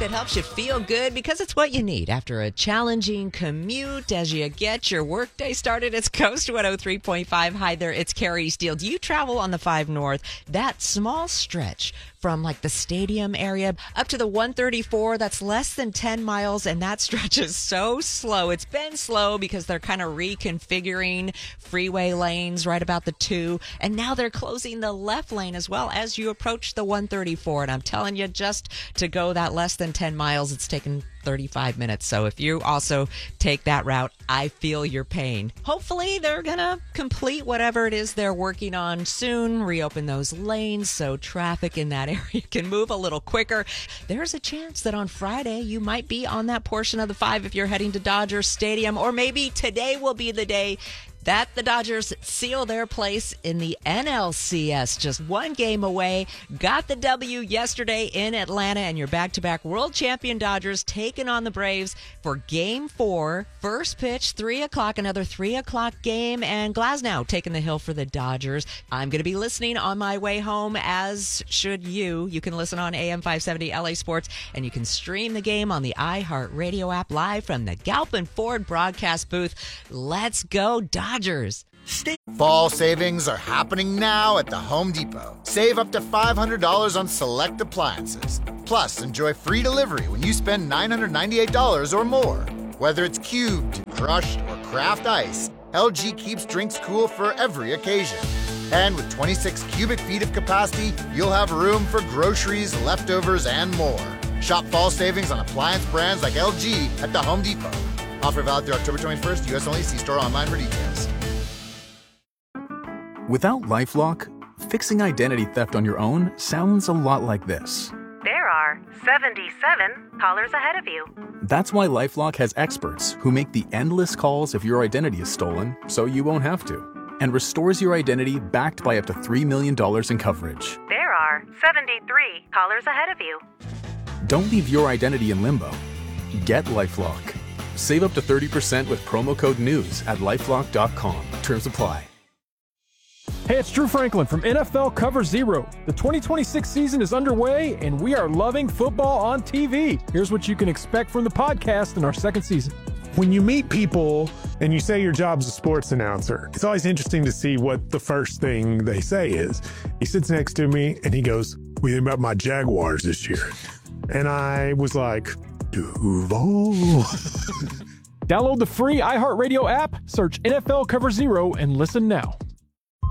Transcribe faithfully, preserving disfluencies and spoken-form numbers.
that helps you feel good because it's what you need after a challenging commute as you get your workday started. It's Coast one oh three point five. Hi there, it's Carrie Steele. Do you travel on the five North? That small stretch from like the stadium area up to the one thirty-four, that's less than ten miles, and that stretch is so slow. It's been slow because they're kind of reconfiguring freeway lanes right about the two, and now they're closing the left lane as well as you approach the one thirty-four. And I'm telling you, just to go that less than ten miles, it's taken thirty-five minutes. So if you also take that route, I feel your pain. Hopefully they're gonna complete whatever it is they're working on soon, reopen those lanes so traffic in that area can move a little quicker. There's a chance that on Friday you might be on that portion of the five if you're heading to Dodger Stadium, or maybe today will be the day that the Dodgers seal their place in the N L C S. Just one game away. Got the W yesterday in Atlanta, and your back-to-back world champion Dodgers taking on the Braves for game four. First pitch, three o'clock, another three o'clock game, and Glasnow taking the hill for the Dodgers. I'm going to be listening on my way home, as should you. You can listen on A M five seventy L A Sports, and you can stream the game on the iHeartRadio app live from the Galpin Ford broadcast booth. Let's go, Dodgers. Dodgers. Fall savings are happening now at the Home Depot. Save up to five hundred dollars on select appliances. Plus, enjoy free delivery when you spend nine hundred ninety-eight dollars or more. Whether it's cubed, crushed, or craft ice, L G keeps drinks cool for every occasion. And with twenty-six cubic feet of capacity, you'll have room for groceries, leftovers, and more. Shop fall savings on appliance brands like L G at the Home Depot. Offer valid through October twenty-first. U S only. See store online for details. Without LifeLock, fixing identity theft on your own sounds a lot like this. There are seventy-seven callers ahead of you. That's why LifeLock has experts who make the endless calls if your identity is stolen, so you won't have to, and restores your identity backed by up to three million dollars in coverage. There are seventy-three callers ahead of you. Don't leave your identity in limbo. Get LifeLock. Save up to thirty percent with promo code NEWS at lifelock dot com. Terms apply. Hey, it's Drew Franklin from N F L Cover Zero. The twenty twenty-six season is underway, and we are loving football on T V. Here's what you can expect from the podcast in our second season. When you meet people and you say your job's a sports announcer, it's always interesting to see what the first thing they say is. He sits next to me, and he goes, "What do you think about my Jaguars this year?" And I was like, Duval. Download the free iHeartRadio app, search N F L Cover Zero, and listen now.